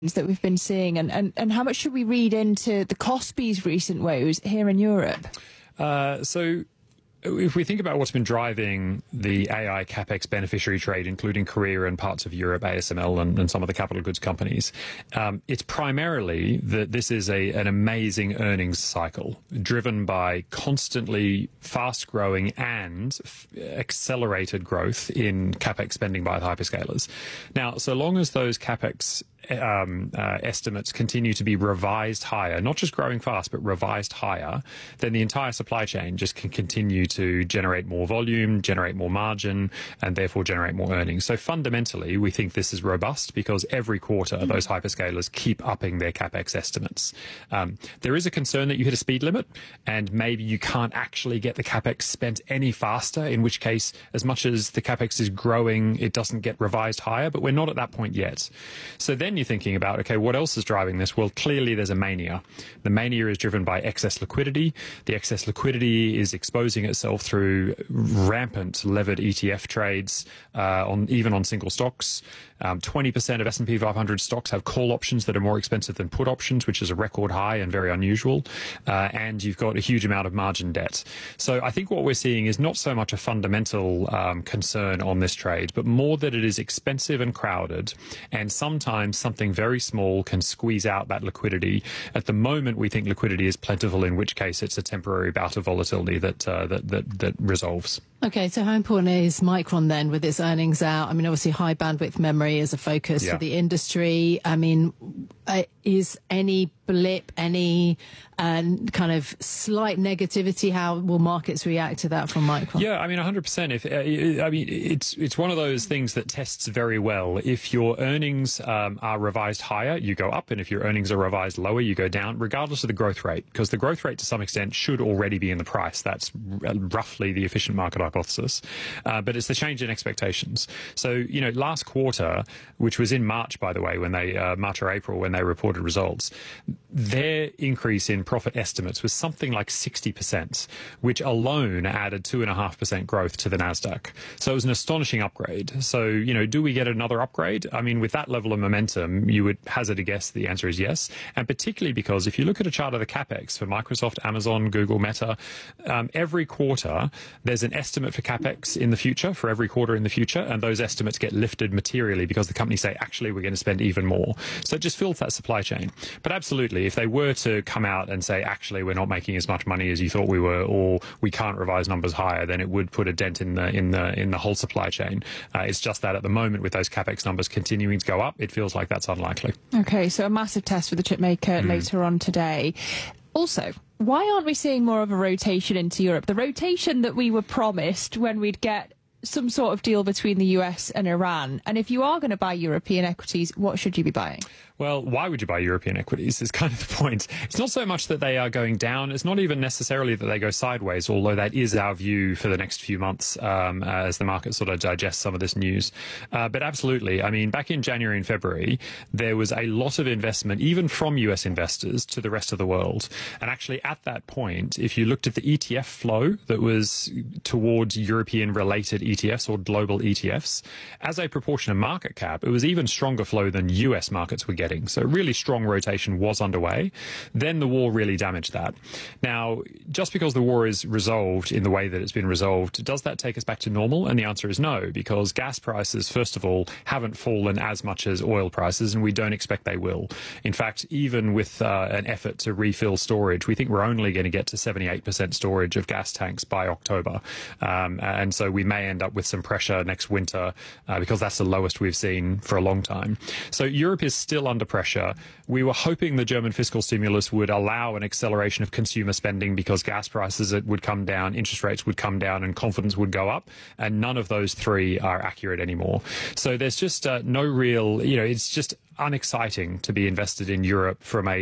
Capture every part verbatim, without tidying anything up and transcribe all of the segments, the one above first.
that we've been seeing, and, and, and how much should we read into the Kospi's recent woes here in Europe? Uh, so if we think about what's been driving the A I CapEx beneficiary trade, including Korea and parts of Europe, A S M L and, and some of the capital goods companies, um, it's primarily that this is a, an amazing earnings cycle driven by constantly fast-growing and f- accelerated growth in CapEx spending by the hyperscalers. Now, so long as those CapEx Um, uh, estimates continue to be revised higher, not just growing fast, but revised higher, then the entire supply chain just can continue to generate more volume, generate more margin, and therefore generate more earnings. So fundamentally, we think this is robust because every quarter mm-hmm. those hyperscalers keep upping their CapEx estimates. Um, there is a concern that you hit a speed limit and maybe you can't actually get the CapEx spent any faster, in which case, as much as the CapEx is growing, it doesn't get revised higher, but we're not at that point yet. So then you're thinking about, okay, what else is driving this? Well, clearly there's a mania. The mania is driven by excess liquidity. The excess liquidity is exposing itself through rampant levered E T F trades, uh, on even on single stocks. Um, twenty percent of S and P five hundred stocks have call options that are more expensive than put options, which is a record high and very unusual. Uh, and you've got a huge amount of margin debt. So I think what we're seeing is not so much a fundamental um, concern on this trade, but more that it is expensive and crowded, and sometimes something very small can squeeze out that liquidity. At the moment, we think liquidity is plentiful, in which case it's a temporary bout of volatility that uh, that, that that resolves. Okay, so how important is Micron then with its earnings out? I mean, obviously high bandwidth memory is a focus yeah. for the industry. I mean, uh, is any blip, any uh, kind of slight negativity, how will markets react to that from Micron? Yeah, I mean, one hundred percent. If uh, I mean, it's it's one of those things that tests very well. If your earnings um, are revised higher, you go up, and if your earnings are revised lower, you go down, regardless of the growth rate, because the growth rate to some extent should already be in the price. That's r- roughly the efficient market hypothesis, uh, but it's the change in expectations. So, you know, last quarter, which was in March, by the way, when they uh, March or April when they reported results, their increase in profit estimates was something like sixty percent, which alone added two point five percent growth to the Nasdaq. So it was an astonishing upgrade. So, you know, do we get another upgrade? I mean, with that level of momentum, you would hazard a guess the answer is yes. And particularly because if you look at a chart of the CapEx for Microsoft, Amazon, Google, Meta, um, every quarter there's an estimate for CapEx in the future, for every quarter in the future, and those estimates get lifted materially because the companies say, actually, we're going to spend even more. So it just fills that supply chain. But absolutely, if they were to come out and say, actually, we're not making as much money as you thought we were, or we can't revise numbers higher, then it would put a dent in the in the in the whole supply chain. Uh, it's just that at the moment, with those CapEx numbers continuing to go up, it feels like that's unlikely. Okay, so a massive test for the chip maker mm. later on today. Also, why aren't we seeing more of a rotation into Europe? The rotation that we were promised when we'd get some sort of deal between the U S and Iran. And if you are going to buy European equities, what should you be buying? Well, why would you buy European equities is kind of the point. It's not so much that they are going down. It's not even necessarily that they go sideways, although that is our view for the next few months um, as the market sort of digests some of this news. Uh, but absolutely, I mean, back in January and February, there was a lot of investment, even from U S investors, to the rest of the world. And actually, at that point, if you looked at the E T F flow that was towards European-related E T Fs or global E T Fs, as a proportion of market cap, it was even stronger flow than U S markets were getting. So really strong rotation was underway. Then the war really damaged that. Now, just because the war is resolved in the way that it's been resolved, does that take us back to normal? And the answer is no, because gas prices, first of all, haven't fallen as much as oil prices, and we don't expect they will. In fact, even with uh, an effort to refill storage, we think we're only going to get to seventy-eight percent storage of gas tanks by October. Um, and so we may end up with some pressure next winter uh, because that's the lowest we've seen for a long time. So Europe is still under pressure. We were hoping the German fiscal stimulus would allow an acceleration of consumer spending because gas prices would come down, interest rates would come down, and confidence would go up. And none of those three are accurate anymore. So there's just uh, no real, you know, it's just unexciting to be invested in Europe from a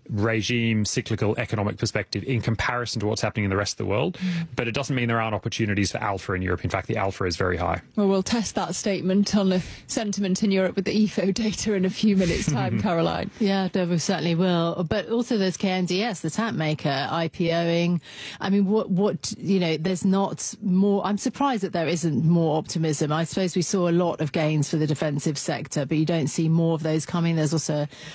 regime, cyclical economic perspective in comparison to what's happening in the rest of the world. Mm. But it doesn't mean there aren't opportunities for alpha in Europe. In fact, the alpha is very high. Well, we'll test that statement on the sentiment in Europe with the E F O data in a few minutes' time, Caroline. Yeah, no, we certainly will. But also there's K N D S, the tap maker, IPOing. I mean, what, what, you know, there's not more. I'm surprised that there isn't more optimism. I suppose we saw a lot of gains for the defensive sector, but you don't see more of those coming. There's also